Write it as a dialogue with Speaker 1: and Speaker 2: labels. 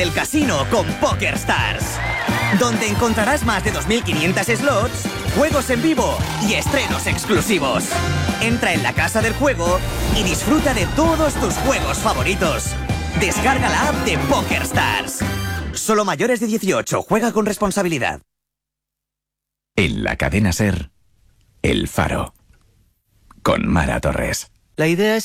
Speaker 1: El casino con PokerStars, donde encontrarás más de 2.500 slots, juegos en vivo y estrenos exclusivos. Entra en la casa del juego y disfruta de todos tus juegos favoritos. Descarga la app de PokerStars. Solo mayores de 18. Juega con responsabilidad.
Speaker 2: En la cadena SER, El Faro. Con Mara Torres.
Speaker 3: La idea es